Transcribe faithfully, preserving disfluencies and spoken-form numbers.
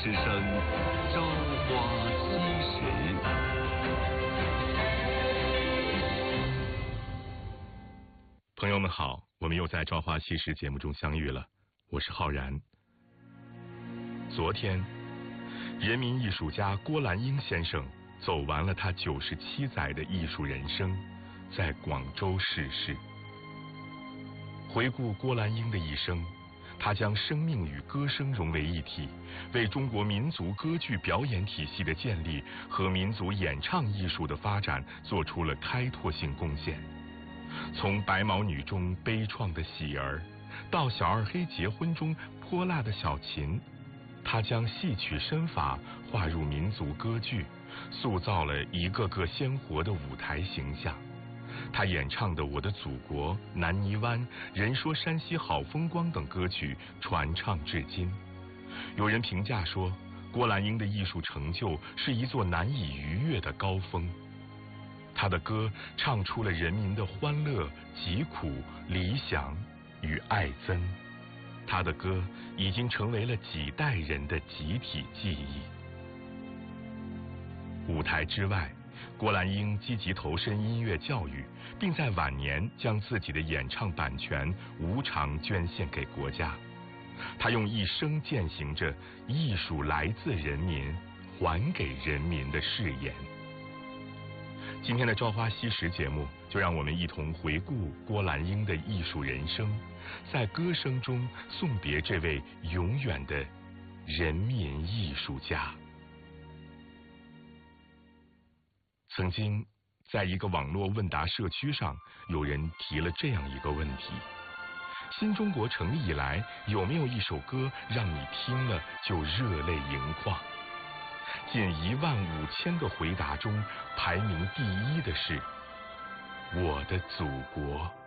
之声《朝花夕拾》。朋友们好，我们又在《朝花夕拾》节目中相遇了，我是浩然。昨天，人民艺术家郭兰英先生走完了他九十七载的艺术人生，在广州逝世。回顾郭兰英的一生，他将生命与歌声融为一体，为中国民族歌剧表演体系的建立和民族演唱艺术的发展做出了开拓性贡献。从白毛女中悲怆的喜儿，到小二黑结婚中泼辣的小琴，他将戏曲身法划入民族歌剧，塑造了一个个鲜活的舞台形象。他演唱的《我的祖国》《南泥湾》《人说山西好风光》等歌曲传唱至今。有人评价说，郭兰英的艺术成就是一座难以逾越的高峰。他的歌唱出了人民的欢乐、疾苦、理想与爱憎。他的歌已经成为了几代人的集体记忆。舞台之外，郭兰英积极投身音乐教育，并在晚年将自己的演唱版权无偿捐献给国家。他用一生践行着艺术来自人民，还给人民的誓言。今天的《朝花夕拾》节目，就让我们一同回顾郭兰英的艺术人生，在歌声中送别这位永远的人民艺术家。曾经，在一个网络问答社区上，有人提了这样一个问题：新中国成立以来，有没有一首歌让你听了就热泪盈眶？近一万五千个回答中，排名第一的是《我的祖国》。